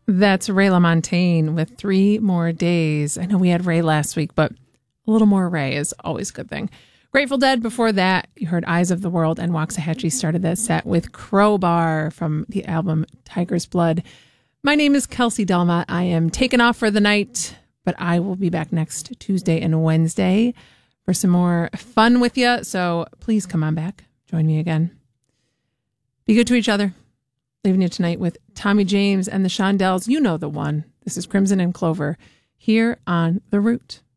That's Ray LaMontagne with 3 More Days. I know we had Ray last week, but a little more Ray is always a good thing. Grateful Dead, before that, you heard Eyes of the World, and Waxahachie started that set with Crowbar from the album Tiger's Blood. My name is Kelsey Delma. I am taken off for the night, but I will be back next Tuesday and Wednesday for some more fun with you. So please come on back. Join me again. Be good to each other. Leaving you tonight with Tommy James and the Shondells. You know the one. This is Crimson and Clover here on The Root.